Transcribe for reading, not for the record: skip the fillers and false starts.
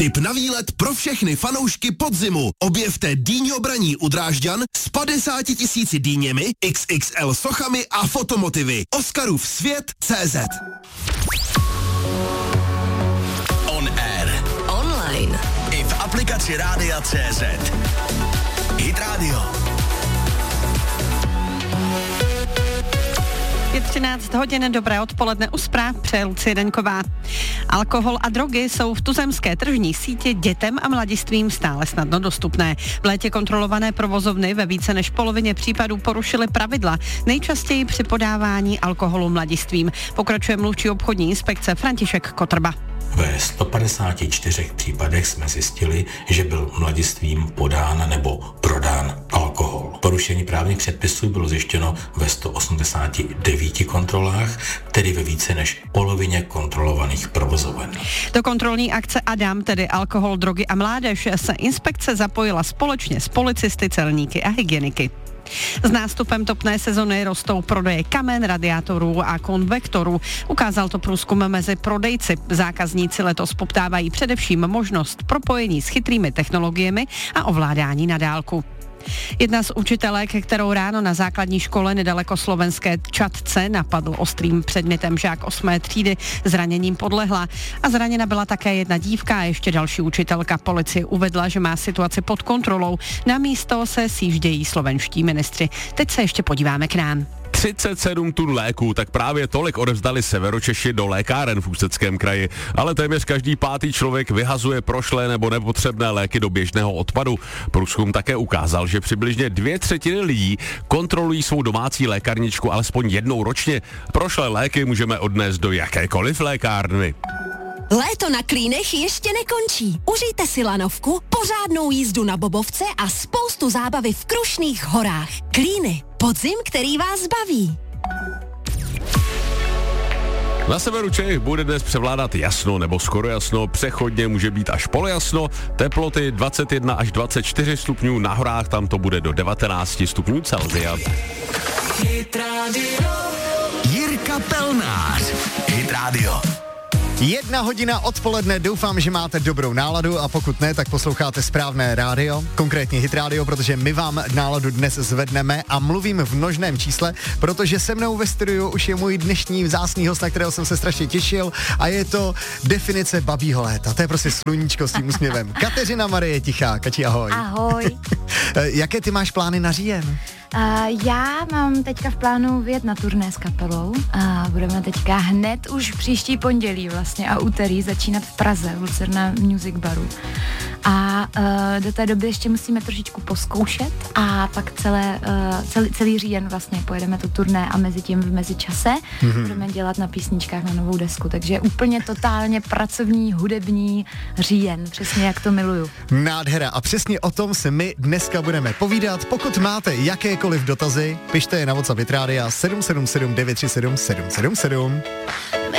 Tip na výlet pro všechny fanoušky podzimu. Objevte Dýňo Braní u Drážďan s 50 000 dýněmi, XXL sochami a fotomotivy. Oscarův svět.cz. On air. Online. I v aplikaci Rádia.cz. Hit Radio. Je 13 hodin, dobré odpoledne, u zpráv přeje Lucie Daňková. Alkohol a drogy jsou v tuzemské tržní síti dětem a mladistvím stále snadno dostupné. V létě kontrolované provozovny ve více než polovině případů porušily pravidla, nejčastěji při podávání alkoholu mladistvím. Pokračuje mluvčí obchodní inspekce František Kotrba. Ve 154 případech jsme zjistili, že byl mladistvím podán nebo prodán alkohol. Porušení právních předpisů bylo zjištěno ve 189 kontrolách, tedy ve více než polovině kontrolovaných provozoven. Do kontrolní akce Adam, tedy alkohol, drogy a mládež, se inspekce zapojila společně s policisty, celníky a hygieniky. S nástupem topné sezony rostou prodeje kamen, radiátorů a konvektorů. Ukázal to průzkum mezi prodejci. Zákazníci letos poptávají především možnost propojení s chytrými technologiemi a ovládání na dálku. Jedna z učitelek, kterou ráno na základní škole nedaleko slovenské Čadce napadl ostrým předmětem žák 8. třídy, zraněním podlehla. A zraněna byla také jedna dívka a ještě další učitelka. Policie uvedla, že má situaci pod kontrolou. Na místo se sjíždějí slovenští ministři. Teď se ještě podíváme k nám. 37 tun léků, tak právě tolik odevzdali Severočeši do lékáren v Ústeckém kraji. Ale téměř každý pátý člověk vyhazuje prošlé nebo nepotřebné léky do běžného odpadu. Průzkum také ukázal, že přibližně 2/3 lidí kontrolují svou domácí lékárničku alespoň jednou ročně. Prošlé léky můžeme odnést do jakékoliv lékárny. Léto na Klínech ještě nekončí. Užijte si lanovku, pořádnou jízdu na bobovce a spoustu zábavy v Krušných horách. Klíny. Podzim, který vás baví. Na severu Čech bude dnes převládat jasno nebo skoro jasno, přechodně může být až polojasno, teploty 21 až 24 stupňů, na horách tam to bude do 19 stupňů Celsia. Jirka Pelnář. Hit Radio. 1 hodina odpoledne, doufám, že máte dobrou náladu a pokud ne, tak posloucháte správné rádio, konkrétně Hit Radio, protože my vám náladu dnes zvedneme a mluvím v množném čísle, protože se mnou ve studiu už je můj dnešní vzácný host, na kterého jsem se strašně těšil a je to definice babího léta. To je prostě sluníčko s tím úsměvem. Kateřina Marie Tichá. Kati, ahoj. Ahoj. Jaké ty máš plány na říjen? Já mám teďka v plánu vyjet na turné s kapelou a budeme teďka hned už příští pondělí vlastně a úterý začínat v Praze v Lucerna Music Baru. A do té doby ještě musíme trošičku poskoušet a pak celý říjen vlastně pojedeme to turné a mezi tím v mezičase budeme dělat na písničkách na novou desku, takže úplně totálně pracovní, hudební říjen, přesně jak to miluju. Nádhera a přesně o tom se my dneska budeme povídat. Pokud máte jakékoliv dotazy, pište je na WhatsApp Hit Rádia 777 937 777.